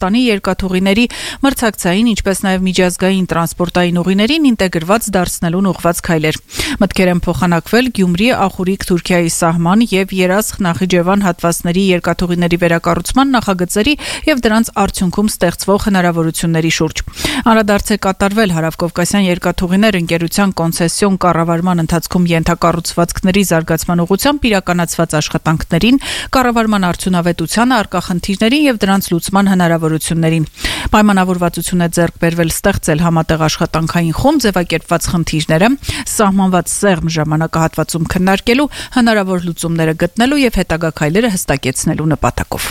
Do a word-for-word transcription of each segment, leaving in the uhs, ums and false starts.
Հայաստանի երկաթուղիների մրցակցային, ինչպես նաև միջազգային տրանսպորտային ուղիներին ինտեգրված դարձնելուն ուղղված քայլեր։ Մտքեր են փոխանակվել Գյումրի, Ախուրիկ, Թուրքիայի սահման եւ Երասխ, Նախիջևան հատվածների երկաթուղիների վերակառուցման նախագծերի եւ դրանց արդյունքում ստեղծվող հնարավորությունների շուրջ։ Անդրադարձ է կատարվել Հարավկովկասյան երկաթուղիներ ընկերության կոնցեսիոն կառավարման ընթացքում ենթակառուցվածքների զարգացման ուղղությամբ իրականացված աշխատանքներին, կառավարման արդյունավետությանը, առկա խնդիրներին եւ դրանց լուծման հնարավորություններին։ Պայմանավորվածություն է ձեռք բերվել ստեղծել համատեղ աշխատանքային խումբ ձևակերպված խնդիրները, սահմանված սեղմ ժամանակահատվածում քննարկելու, հնարավոր լուծումները գտնելու եւ հետագա քայլերը հստակեցնելու նպատակով։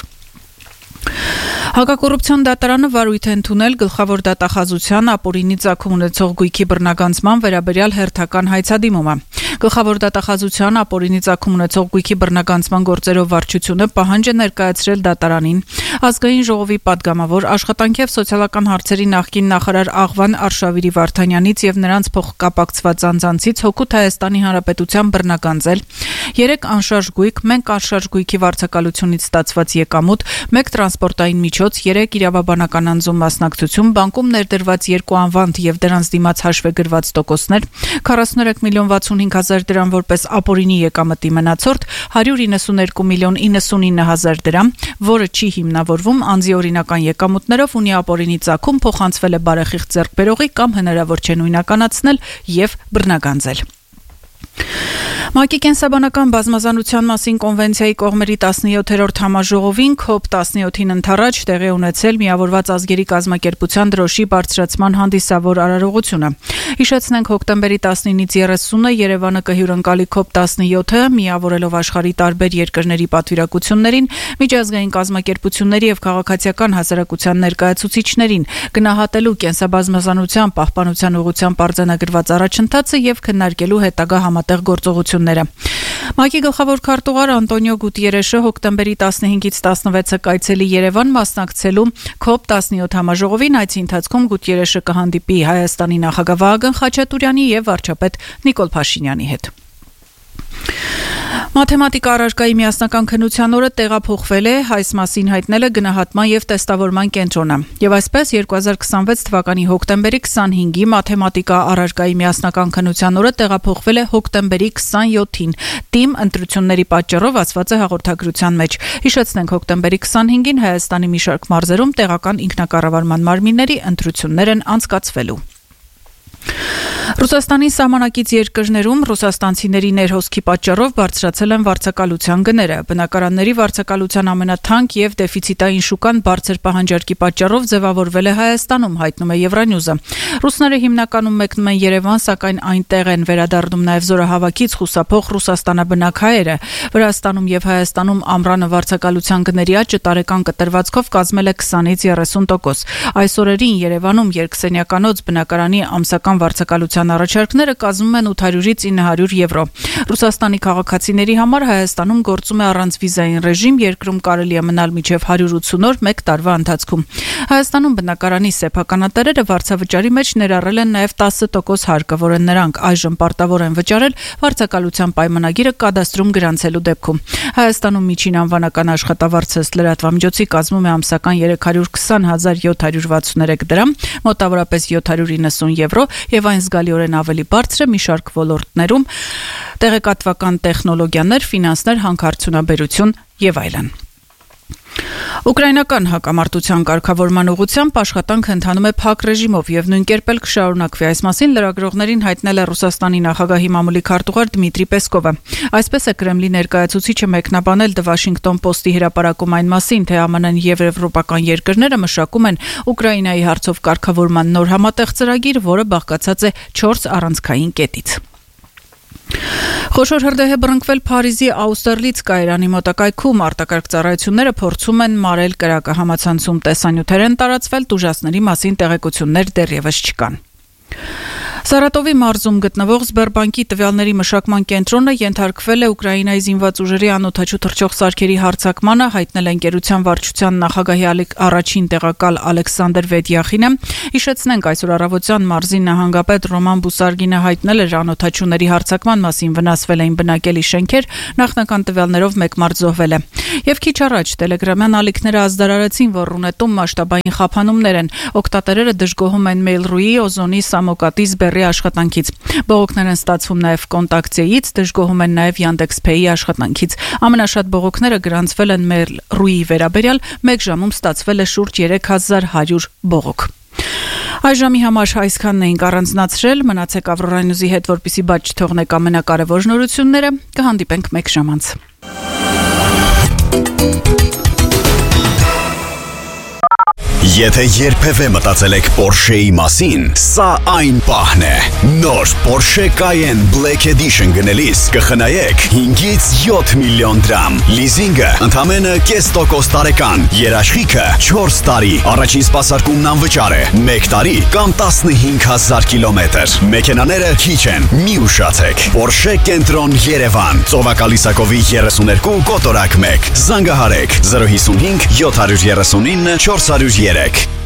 Հակակոռուպցիոն դատարանը վարույթ է ընդունել գլխավոր դատախազության ապօրինի ծագում ունեցող գույքի բռնագանձման վերաբերյալ հերթական հայցադիմումը։ Գլխավոր դատախազության ապօրինի ծագում ունեցող գույքի բռնագանձման գործերով վարչությունը պահանջ է ներկայացրել դատարանին Ազգային ժողովի պատգամավոր, աշխատանքի եւ սոցիալական հարցերի նախկին նախարար Աղվան Արշավիրի Վարդանյանից եւ նրանց փոխկապակցված անձանցից հօգուտ Հայաստանի Հանրապետության բռնագանձել երեք անշարժ գույք, մեկ անշարժ գույքի վարձակալությունից ստացված եկամուտ, մեկ տրանսպորտային միջոց, երեք իրավաբանական անձում մասնակցություն, բանկում ներդրված երկու անվանդ եւ դրանց դիմաց հաշվեգրված տոկոսներ, քառասուներեք միլիոն վաթսունհինգ հազար դրամ որպես ապօրինի եկամտի մնացորդ, հարյուր իննսուներկու միլիոն իննսունինը հազար դրամ, որը չի հիմնավորվում անձի օրինական եկամուտներով, ունի ապօրինի ծագում, փոխանցվել է բարեխիղճ ձեռքբերողի կամ հնարավոր չէ նույնականացնել եւ բռնագանձել։ ՄԱԿ-ի կենսաբանական բազմազանության մասին կոնվենցիայի կողմերի տասնյոթերորդ համաժողովին քոփ տասնյոթին ընթരാճ տեղի ունեցել Միավորված ազգերի կազմակերպության դրոշի բարձրացման հանդիսավոր արարողությունը։ Հիշեցնենք, հոկտեմբերի տասնինից երեսունը Երևանը կհյուրընկալի քոփ տասնյոթը, միավորելով աշխարհի տարբեր երկրների պատվիրակություններին, միջազգային կազմակերպությունների եւ քաղաքացիական հասարակության ներկայացուցիչներին, գնահատելու կենսաբազմազանության պահպանության ուղղությամբ արձանագրված առաջընթացը եւ քննարկելու հետագա համատեղ գործողությունները։ ՄԱԿ-ի գլխավոր քարտուղար Անտոնիո Գուտիերեշը հոկտեմբերի տասնհինգից տասնվեցը կայցելի Երևան մասնակցելու քոփ տասնյոթ համաժողովին, այցի ընթացքում Գուտիերեշը կհանդիպի Հայաստանի նախագահ Վահագն Խաչատուրյանի եւ վարչապետ Նիկոլ Փաշինյանի հետ։ Մաթեմատիկա առարկայի միասնական քննության օրը տեղափոխվել է, այս մասին հայտնել է գնահատման եւ տեստավորման կենտրոնը։ Եվ այսպես երկու հազար քսանվեց թվականի հոկտեմբերի քսանհինգի մաթեմատիկա առարկայի միասնական քննության օրը տեղափոխվել է հոկտեմբերի քսանյոթին։ Թիմ ընտրությունների պատճառով ասված է հաղորդագրության մեջ։ Հիշեցնենք, հոկտեմբերի քսանհինգին Հայաստանի մի շարք մարզերում տեղական ինքնակառավարման մարմինների ընտրություններ են անցկացվելու։ Ռուսաստանի սահմանակից երկրներում ռուսաստանցիների ներհոսքի պատճառով բարձրացել են վարձակալության գները։ Բնակարանների վարձակալության ամենաթանկ եւ դեֆիցիտային շուկան բարձր պահանջարկի պատճառով ձևավորվել է Հայաստանում, հայտնում է Եվրանյուզը։ Ռուսները հիմնականում մեկնում են Երևան, սակայն այնտեղ են վերադառնում նաեւ զորահավաքից խուսափող ռուսաստանաբնակ հայերը։ Վրաստանում եւ Հայաստանում ամռանը վարձակալության գների աճը տարեկան կտրվածքով կազմել է քսանից երեսուն տոկոս։ Այս օրերին Երևանում երկսենյականոց բնակարանի ամսական վարձակալության առաջարկները կազմում են ութ հարյուրից ինը հարյուր եվրո։ Ռուսաստանի քաղաքացիների համար Հայաստանում գործում է առանց վիզային ռեժիմ, երկրում կարելի է մնալ մինչև հարյուր ութսուն օր մեկ տարվա ընթացքում։ Հայաստանում բնակարանի սեփականատերերը վարձավճարի մեջ ներառել են նաև տասը տոկոս հարկը, որը նրանք այժմ պարտավոր են վճարել վարձակալության պայմանագիրը կադաստրում գրանցելու դեպքում։ Հայաստանում միջին անվանական աշխատավարձը լրատվամիջոցի կազմում է ամսական երեք հարյուր քսան հազար յոթ հարյուր վաթսուներեք դրամ, մոտավորապես յոթ հարյուր իննսուն եվրո, եւ այն զգալիորեն ավելի բարձր է մի շարք ոլորտներում՝ տեղեկատվական տեխնոլոգիաներ, ֆինանսներ, հանքարդյունաբերություն եւ այլն։ Ուկրաինական հակամարտության կարգավորման ուղղությամբ աշխատանքը ընթանում է փակ ռեժիմով եւ նույն կերպ էլ կշարունակվի։ Այս մասին լրագրողներին հայտնել է Ռուսաստանի նախագահի մամուլի քարտուղար Դմիտրի Պեսկովը։ Այսպես է Կրեմլի ներկայացուցիչը մեկնաբանել The Washington Post-ի հրապարակում այն մասին, թե ԱՄՆ-ն եւ եվրոպական երկրները մշակում են Ուկրաինայի հարցով կարգավորման նոր համատեղ ծրագիր, որը բաղկացած է չորս առանցքային կետից։ Խոշոր հրդեհ է բռնկվել Փարիզի Աուստերլից կայարանի մոտակայքում, արտակարգ ծառայությունները փորձում են մարել կրակը, համացանցում տեսանյութեր են տարածվել, տուժածների մասին տեղեկություններ դեռևս չկան։ Սարատովի մարզում գտնվող Սբերբանկի տվյալների մշակման կենտրոնը ենթարկվել է Ուկրաինայի զինված ուժերի անօդաչու թռչող սարքերի հարձակմանը, հայտնել է ընկերության վարչության նախագահի առաջին տեղակալ Ալեքսանդր Վեդյախինը։ Հիշեցնենք, այսօր առավոտյան մարզի նահանգապետ Ռոման Բուսարգինը հայտնել էր անօդաչուների հարձակման մասին, վնասվել էին բնակելի շենքեր, նախնական տվյալներով մեկ մարդ զոհվել է։ Եվ քիչ առաջ Տելեգրամյան ալիքները ազդարարեցին, որ Ռունետում մասշտաբային խափանումներ են։ Օգտատերերը դժգոհում են Mail.ru-ի, Օզոնի, Սամոկատի, Սբերի աշխատանքից։ Բողոքներ են ստացվում նաև Կոնտակտեից, դժգոհում են նաև Yandex.Pay-ի աշխատանքից։ Ամենաշատ բողոքները գրանցվել են Mail.ru-ի վերաբերյալ, մեկ ժամում ստացվել է շուրջ երեք հազար հարյուր բողոք։ Այժմի համար այսքանն էինք առանձնացրել, մնացեք Ավրորա Նյուզի հետ, որպեսզի բաց չթողնեք ամենակարևոր նորությունները, կհանդիպենք մեկ ժամանց։ Եթե երբևէ մտածել եք Porsche-ի մասին, սա այն պահն է։ Նոր Porsche Cayenne Black Edition գնելիս կխնայեք հինգից յոթ միլիոն դրամ։ Լիզինգը ընդամենը կես տոկոս տարեկան, երաշխիքը չորս տարի, առաջին սպասարկումն անվճար է, մեկ տարի կամ տասնհինգ հազար կիլոմետր։ Մեքենաները քիչ են, մի ուշացեք։ Porsche Կենտրոն Երևան, Ծովակալի Սակովի երեսուներկու կոտորակ մեկ, զանգահարեք զրո հիսունհինգ յոթ երեսունինը չորս հարյուր երեք։